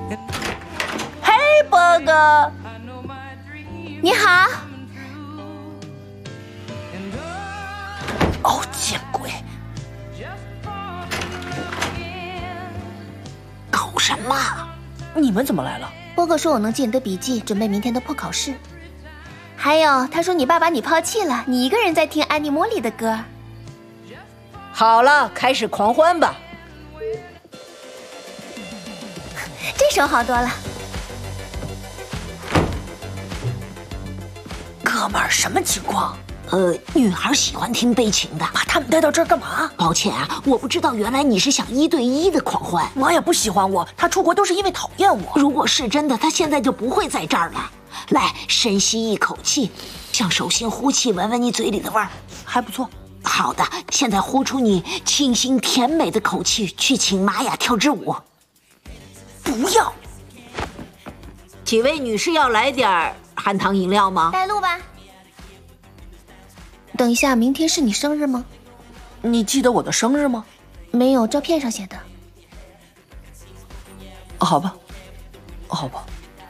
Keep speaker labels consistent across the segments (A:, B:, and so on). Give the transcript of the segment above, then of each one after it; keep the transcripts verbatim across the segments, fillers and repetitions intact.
A: 嘿，波哥，
B: 你好。
A: 哦，见鬼！
C: 搞什么？
A: 你们怎么来了？
B: 波哥说我能借你的笔记，准备明天的破考试。还有，他说你爸把你抛弃了，你一个人在听安妮·莫莉的歌。
C: 好了，开始狂欢吧。
B: 这首好多了。
A: 哥们儿，什么情况？
C: 呃，女孩喜欢听悲情的。
A: 把他们带到这儿干嘛？
C: 抱歉啊，我不知道原来你是想一对一的狂欢。
A: 我也不喜欢我，他出国都是因为讨厌我。
C: 如果是真的，他现在就不会在这儿了。来，深吸一口气，向手心呼气，闻闻你嘴里的味儿，
A: 还不错。
C: 好的，现在呼出你清新甜美的口气，去请玛雅跳支舞。
A: 不要。
C: 几位女士要来点含糖饮料吗？
B: 带路吧。等一下，明天是你生日吗？
A: 你记得我的生日吗？
B: 没有，照片上写的。
A: 好吧，好吧。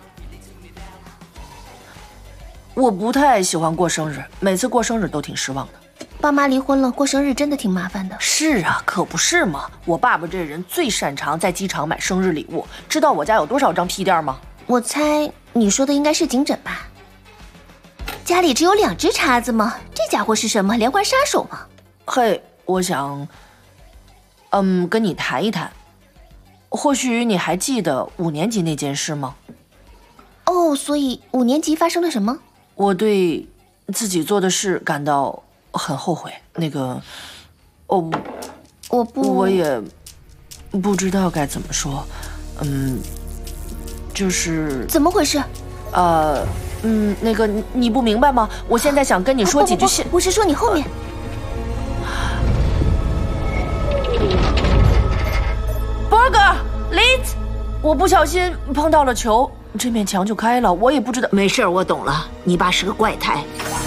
A: 我不太喜欢过生日，每次过生日都挺失望的。
B: 爸妈离婚了，过生日真的挺麻烦的。
A: 是啊，可不是嘛。我爸爸这人最擅长在机场买生日礼物，知道我家有多少张屁垫吗？
B: 我猜你说的应该是颈枕吧。家里只有两只叉子吗？这家伙是什么连环杀手吗？
A: 嘿，我想，嗯，跟你谈一谈。或许你还记得五年级那件事吗？
B: 哦，所以五年级发生了什么？
A: 我对自己做的事感到很后悔。那个，哦，
B: 我不，
A: 我也不知道该怎么说。嗯，就是
B: 怎么回事？
A: 呃。嗯，那个你你不明白吗？我现在想跟你说几句信。
B: 我是说你后面。
A: Burger，Liz， 我不小心碰到了球，这面墙就开了，我也不知道。
C: 没事，我懂了，你爸是个怪胎。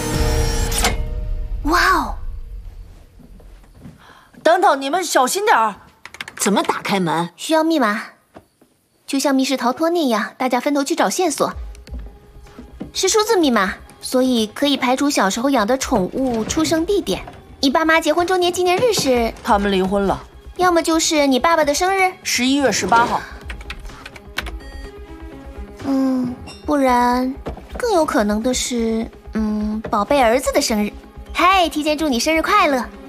B: 哇哦！
A: 等等，你们小心点儿。
C: 怎么打开门？
B: 需要密码，就像密室逃脱那样，大家分头去找线索。是数字密码，所以可以排除小时候养的宠物出生地点。你爸妈结婚周年纪念日是？
A: 他们离婚了。
B: 要么就是你爸爸的生日，
A: 十一月十八号。
B: 嗯，不然更有可能的是，嗯，宝贝儿子的生日。嗨，提前祝你生日快乐！